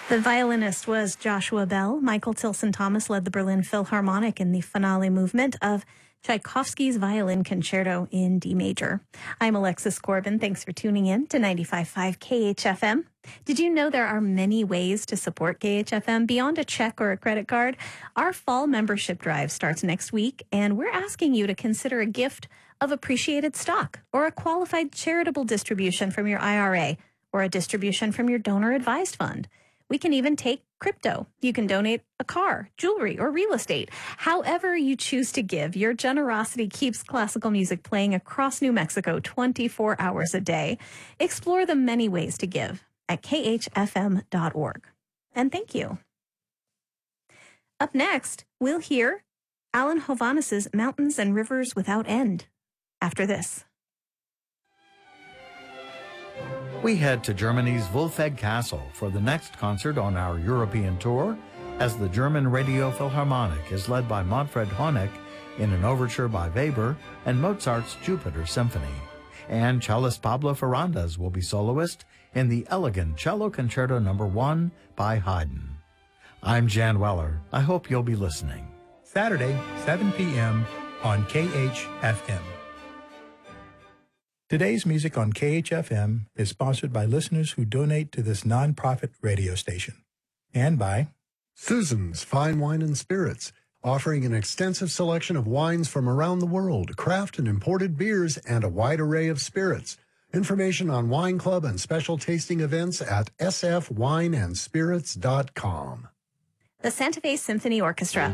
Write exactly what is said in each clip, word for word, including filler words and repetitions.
The violinist was Joshua Bell. Michael Tilson Thomas led the Berlin Philharmonic in the finale movement of Tchaikovsky's Violin Concerto in D major. I'm Alexis Corbin. Thanks for tuning in to ninety-five point five K H F M. Did you know there are many ways to support K H F M beyond a check or a credit card? Our fall membership drive starts next week, and we're asking you to consider a gift of appreciated stock or a qualified charitable distribution from your I R A or a distribution from your donor-advised fund. We can even take crypto. You can donate a car, jewelry, or real estate. However you choose to give, your generosity keeps classical music playing across New Mexico twenty-four hours a day. Explore the many ways to give at K H F M dot org. And thank you. Up next, we'll hear Alan Hovhaness' Mountains and Rivers Without End. After this. We head to Germany's Wolfegg Castle for the next concert on our European tour, as the German Radio Philharmonic is led by Manfred Honeck in an overture by Weber and Mozart's Jupiter Symphony. And cellist Pablo Ferrandes will be soloist in the elegant Cello Concerto Number One by Haydn. I'm Jan Weller. I hope you'll be listening. Saturday, seven p.m. on K H F M. Today's music on K H F M is sponsored by listeners who donate to this nonprofit radio station, and by Susan's Fine Wine and Spirits, offering an extensive selection of wines from around the world, craft and imported beers, and a wide array of spirits. Information on Wine Club and special tasting events at s f wine and spirits dot com. The Santa Fe Symphony Orchestra.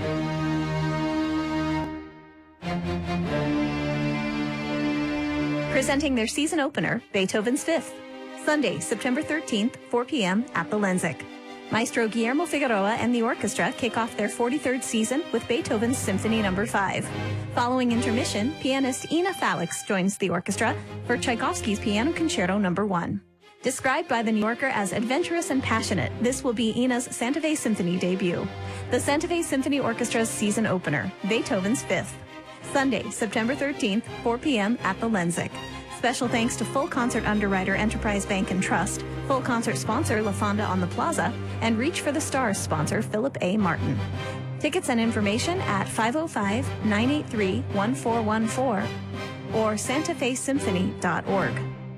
Presenting their season opener, Beethoven's Fifth, Sunday, September thirteenth, four p.m. at the Lenzik. Maestro Guillermo Figueroa and the orchestra kick off their forty-third season with Beethoven's Symphony Number Five. Following intermission, pianist Ina Falix joins the orchestra for Tchaikovsky's Piano Concerto Number One. Described by The New Yorker as adventurous and passionate, this will be Ina's Santa Fe Symphony debut. The Santa Fe Symphony Orchestra's season opener, Beethoven's Fifth. Sunday, September thirteenth, four p.m. at the Lenzik. Special thanks to Full Concert underwriter Enterprise Bank and Trust, Full Concert sponsor La Fonda on the Plaza, and Reach for the Stars sponsor Philip A. Martin. Tickets and information at five oh five, nine eight three, one four one four or santa fe symphony dot org.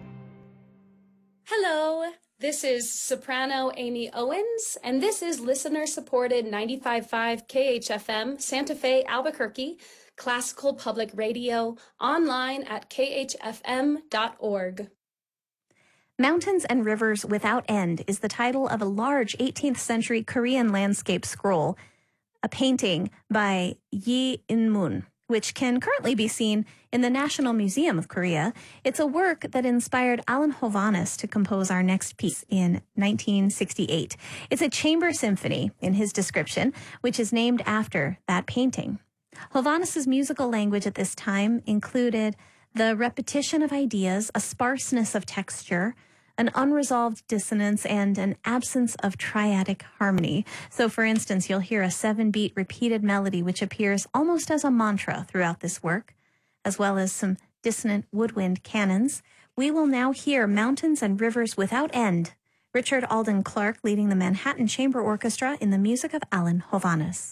Hello, this is soprano Amy Owens, and this is listener-supported ninety-five point five K H F M, Santa Fe, Albuquerque, Classical Public Radio, online at K H F M dot org. Mountains and Rivers Without End is the title of a large eighteenth century Korean landscape scroll, a painting by Yi In-moon, which can currently be seen in the National Museum of Korea. It's a work that inspired Alan Hovhaness to compose our next piece in nineteen sixty-eight. It's a chamber symphony in his description, which is named after that painting. Hovhaness' musical language at this time included the repetition of ideas, a sparseness of texture, an unresolved dissonance, and an absence of triadic harmony. So, for instance, you'll hear a seven-beat repeated melody which appears almost as a mantra throughout this work, as well as some dissonant woodwind canons. We will now hear Mountains and Rivers Without End, Richard Alden Clark leading the Manhattan Chamber Orchestra in the music of Alan Hovhaness.